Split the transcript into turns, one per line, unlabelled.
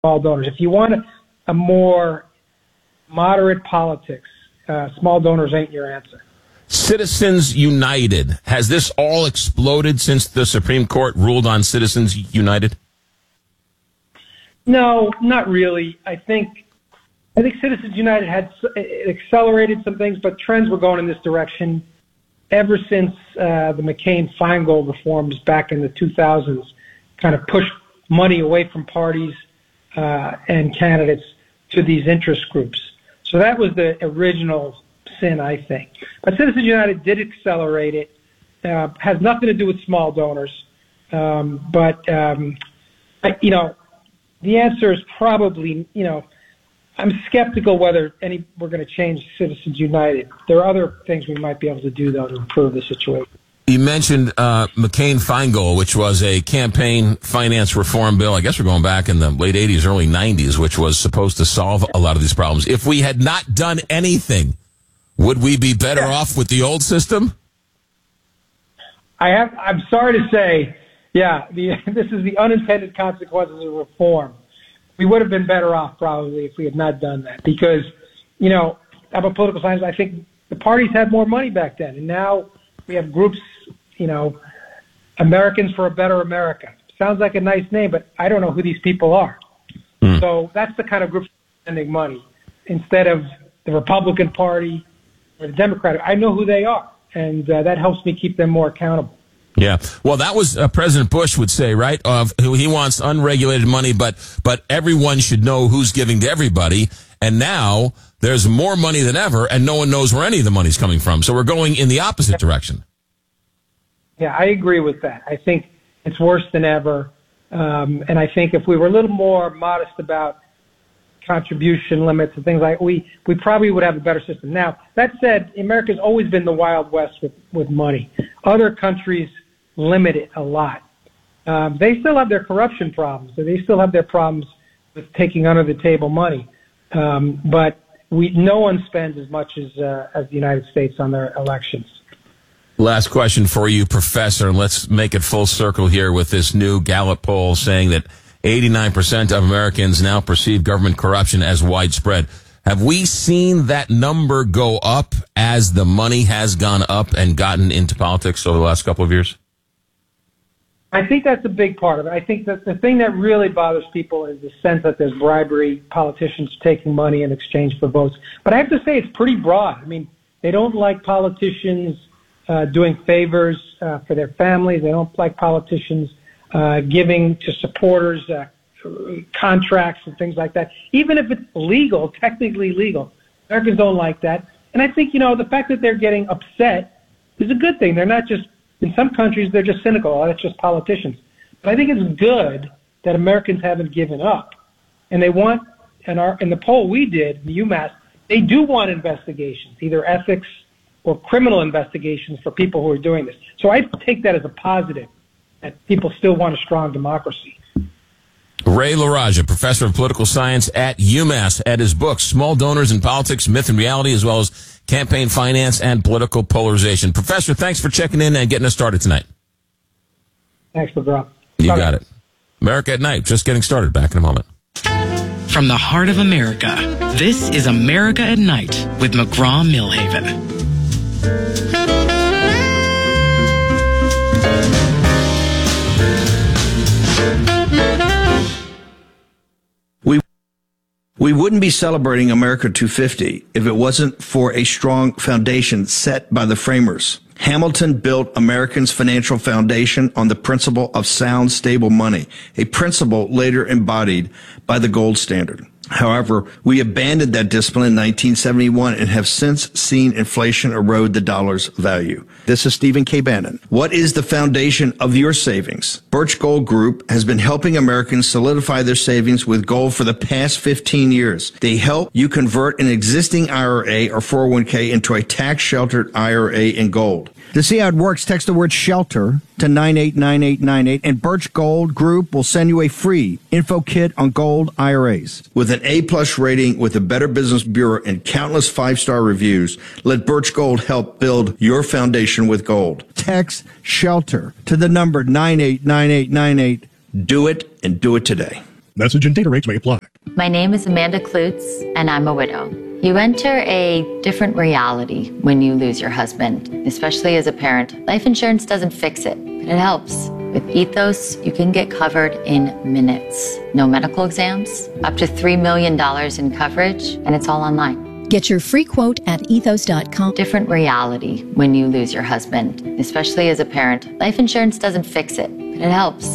small donors. If you want a more moderate politics, small donors ain't your answer.
Citizens United. Has this all exploded since the Supreme Court ruled on Citizens United?
No, not really. I think Citizens United it accelerated some things, but trends were going in this direction ever since the McCain-Feingold reforms back in the 2000s kind of pushed money away from parties and candidates to these interest groups. So that was the original sin, I think. But Citizens United did accelerate it. Has nothing to do with small donors. But the answer is probably, I'm skeptical whether we're going to change Citizens United. There are other things we might be able to do, though, to improve the situation.
You mentioned McCain-Feingold, which was a campaign finance reform bill. I guess we're going back in the late 80s, early 90s, which was supposed to solve a lot of these problems. If we had not done anything, would we be better off with the old system?
I'm sorry to say, this is the unintended consequences of reform. We would have been better off probably if we had not done that because, I'm a political scientist. I think the parties had more money back then, and now we have groups, Americans for a Better America. Sounds like a nice name, but I don't know who these people are. So that's the kind of group spending money instead of the Republican Party or the Democratic. I know who they are, and that helps me keep them more accountable.
Yeah. Well, that was President Bush would say, right? He wants unregulated money, but everyone should know who's giving to everybody. And now there's more money than ever, and no one knows where any of the money's coming from. So we're going in the opposite direction.
Yeah, I agree with that. I think it's worse than ever. And I think if we were a little more modest about contribution limits and things like we probably would have a better system. Now, that said, America's always been the Wild West with money. Other countries limit it a lot. They still have their corruption problems. They still have their problems with taking under the table money. But no one spends as much as the United States on their elections.
Last question for you, Professor. Let's make it full circle here with this new Gallup poll saying that 89% of Americans now perceive government corruption as widespread. Have we seen that number go up as the money has gone up and gotten into politics over the last couple of years?
I think that's a big part of it. I think that the thing that really bothers people is the sense that there's bribery, politicians taking money in exchange for votes. But I have to say it's pretty broad. I mean, they don't like politicians doing favors for their families. They don't like politicians giving to supporters contracts and things like that. Even if it's legal, technically legal, Americans don't like that. And I think, the fact that they're getting upset is a good thing. They're not just, in some countries, they're just cynical. Oh, that's just politicians. But I think it's good that Americans haven't given up. And they want, in the poll we did, the UMass, they do want investigations, either ethics or criminal investigations for people who are doing this. So I take that as a positive, that people still want a strong democracy.
Ray LaRaja, professor of political science at UMass, at his book, Small Donors in Politics, Myth and Reality, as well as Campaign Finance and Political Polarization. Professor, thanks for checking in and getting us started tonight.
Thanks, LeBron.
You got it. America at Night, just getting started. Back in a moment.
From the heart of America, this is America at Night with McGraw-Milhaven.
We wouldn't be celebrating America 250 if it wasn't for a strong foundation set by the framers. Hamilton built Americans' financial foundation on the principle of sound, stable money, a principle later embodied by the gold standard. However, we abandoned that discipline in 1971 and have since seen inflation erode the dollar's value. This is Stephen K. Bannon. What is the foundation of your savings? Birch Gold Group has been helping Americans solidify their savings with gold for the past 15 years. They help you convert an existing IRA or 401k into a tax-sheltered IRA in gold.
To see how it works, text the word SHELTER to 989898, and Birch Gold Group will send you a free info kit on gold IRAs.
With an A-plus rating with the Better Business Bureau and countless 5-star reviews, let Birch Gold help build your foundation with gold.
Text SHELTER to the number 989898.
Do it, and do it today.
Message and data rates may apply.
My name is Amanda Klutz, and I'm a widow. You enter a different reality when you lose your husband, especially as a parent. Life insurance doesn't fix it, but it helps. With Ethos, you can get covered in minutes. No medical exams, up to $3 million in coverage, and it's all online.
Get your free quote at ethos.com.
Different reality when you lose your husband, especially as a parent. Life insurance doesn't fix it, but it helps.